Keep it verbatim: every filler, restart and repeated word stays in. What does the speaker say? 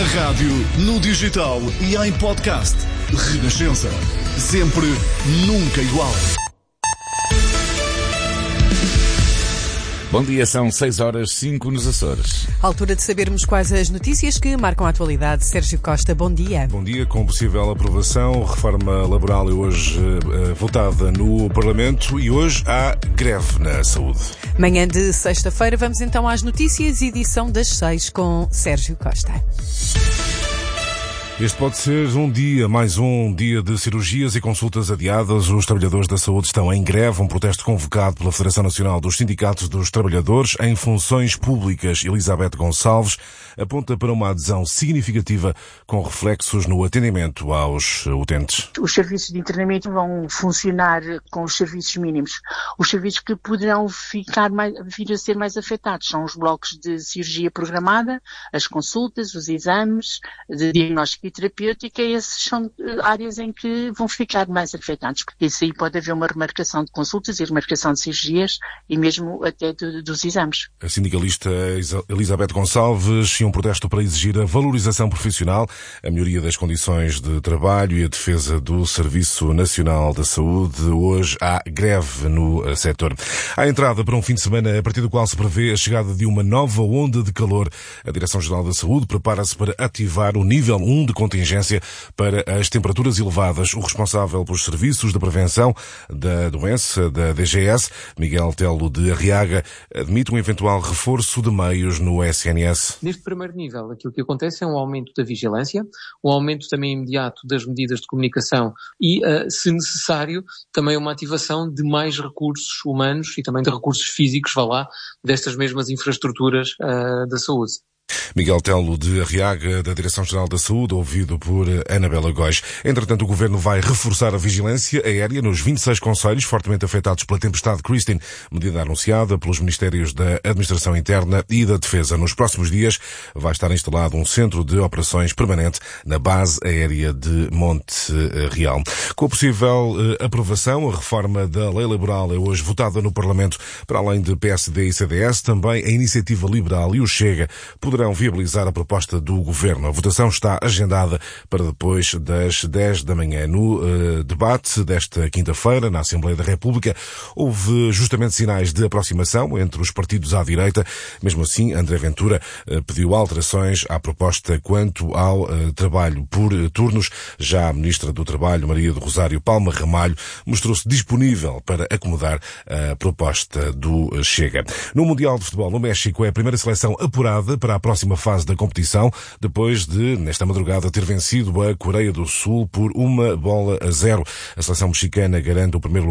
Na rádio, no digital e em podcast. Renascença. Sempre, nunca igual. Bom dia, são seis horas cinco nos Açores. Altura de sabermos quais as notícias que marcam a atualidade. Sérgio Costa, bom dia. Bom dia. Com possível aprovação, reforma laboral é hoje uh, votada no Parlamento e hoje há greve na saúde. Manhã de sexta-feira, vamos então às notícias, edição das seis com Sérgio Costa. Este pode ser um dia, mais um dia de cirurgias e consultas adiadas. Os trabalhadores da saúde estão em greve, um protesto convocado pela Federação Nacional dos Sindicatos dos Trabalhadores em Funções Públicas. Elizabeth Gonçalves aponta para uma adesão significativa com reflexos no atendimento aos utentes. Os serviços de internamento vão funcionar com os serviços mínimos. Os serviços que poderão ficar mais, vir a ser mais afetados são os blocos de cirurgia programada, as consultas, os exames de diagnóstico e terapêutica. Essas são áreas em que vão ficar mais afetados, porque isso aí pode haver uma remarcação de consultas e remarcação de cirurgias e mesmo até de, dos exames. A sindicalista Elizabeth Gonçalves e um protesto para exigir a valorização profissional, a melhoria das condições de trabalho e a defesa do Serviço Nacional da Saúde. Hoje há greve no setor. Há entrada para um fim de semana a partir do qual se prevê a chegada de uma nova onda de calor. A Direção-Geral da Saúde prepara-se para ativar o nível um de contingência para as temperaturas elevadas. O responsável pelos serviços de prevenção da doença da D G S, Miguel Telo de Arriaga, admite um eventual reforço de meios no S N S. Neste primeiro nível, aquilo que acontece é um aumento da vigilância, um aumento também imediato das medidas de comunicação e, uh, se necessário, também uma ativação de mais recursos humanos e também de recursos físicos, vá lá, destas mesmas infraestruturas uh, da saúde. Miguel Telo de Arriaga, da Direção-Geral da Saúde, ouvido por Anabela Góis. Entretanto, o Governo vai reforçar a vigilância aérea nos vinte e seis concelhos fortemente afetados pela tempestade Christine, medida anunciada pelos Ministérios da Administração Interna e da Defesa. Nos próximos dias vai estar instalado um centro de operações permanente na base aérea de Monte Real. Com a possível eh, aprovação, a reforma da lei laboral é hoje votada no Parlamento. Para além de P S D e C D S, também a Iniciativa Liberal e o Chega poderão viabilizar a proposta do Governo. A votação está agendada para depois das dez da manhã. No uh, debate desta quinta-feira, na Assembleia da República, houve justamente sinais de aproximação entre os partidos à direita. Mesmo assim, André Ventura uh, pediu alterações à proposta quanto ao uh, trabalho por uh, turnos. Já a Ministra do Trabalho, Maria do Rosário Palma Ramalho, mostrou-se disponível para acomodar a proposta do uh, Chega. No Mundial de Futebol no México, é a primeira seleção apurada para a próxima fase da competição, depois de, nesta madrugada, ter vencido a Coreia do Sul por uma bola a zero. A seleção mexicana garante o primeiro lugar